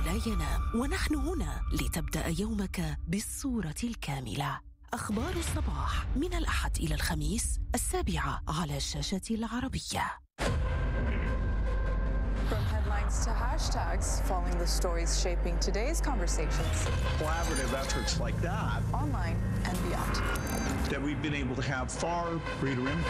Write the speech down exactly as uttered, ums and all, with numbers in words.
لا ينام، ونحن هنا لتبدأ يومك بالصورة الكاملة. أخبار الصباح من الأحد إلى الخميس السابعة على الشاشة العربية. From headlines to hashtags, following the stories shaping today's conversations. Collaborative efforts like that, online and beyond. that we've been able to have far greater impact.